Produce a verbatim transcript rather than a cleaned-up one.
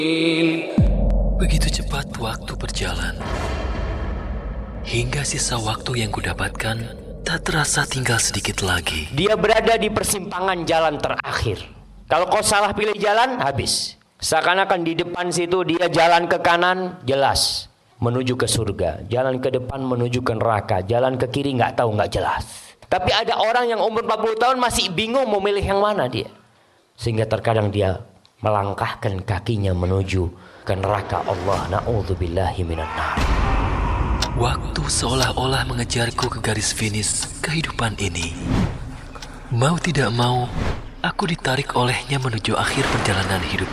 Begitu cepat waktu berjalan, hingga sisa waktu yang kudapatkan tak terasa tinggal sedikit lagi. Dia berada di persimpangan jalan terakhir. Kalau kau salah pilih jalan, habis. Seakan-akan di depan situ dia jalan ke kanan, jelas menuju ke surga. Jalan ke depan menuju ke neraka. Jalan ke kiri nggak tahu, nggak jelas. Tapi ada orang yang umur empat puluh tahun masih bingung mau milih yang mana dia. Sehingga terkadang dia melangkahkan kakinya menuju ke neraka Allah. Na'udzubillahi minan nar. Waktu seolah-olah mengejarku ke garis finish kehidupan ini. Mau tidak mau, aku ditarik olehnya menuju akhir perjalanan hidup